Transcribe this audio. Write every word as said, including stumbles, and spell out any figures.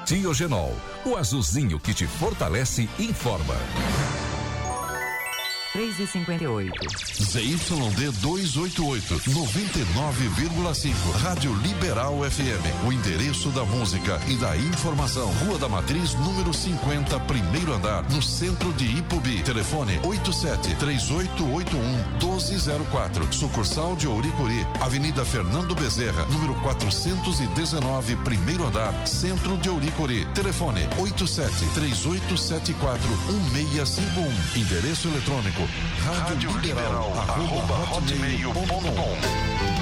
Tiogenol, o azulzinho que te fortalece, informa. três e cinquenta e oito. Z Y D duzentos e oitenta e oito, noventa e nove vírgula cinco. Rádio Liberal F M. O endereço da música e da informação. Rua da Matriz, número cinquenta, primeiro andar, no centro de Ipubi. Telefone oito sete três oito oito um um dois zero quatro. Sucursal de Ouricuri. Avenida Fernando Bezerra, número quatrocentos e dezenove, primeiro andar, centro de Ouricuri. Telefone oito sete três oito sete quatro um seis cinco um. Endereço eletrônico rádio liberal arroba hotmail ponto com.